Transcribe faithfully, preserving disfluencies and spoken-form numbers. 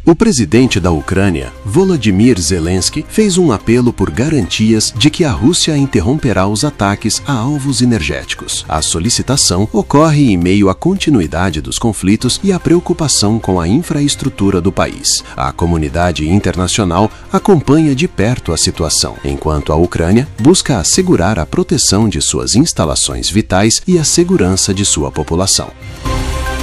O presidente da Ucrânia, Volodymyr Zelensky, fez um apelo por garantias de que a Rússia interromperá os ataques a alvos energéticos. A solicitação ocorre em meio à continuidade dos conflitos e à preocupação com a infraestrutura do país. A comunidade internacional acompanha de perto a situação, enquanto a Ucrânia busca assegurar a proteção de suas instalações vitais e a segurança de sua população.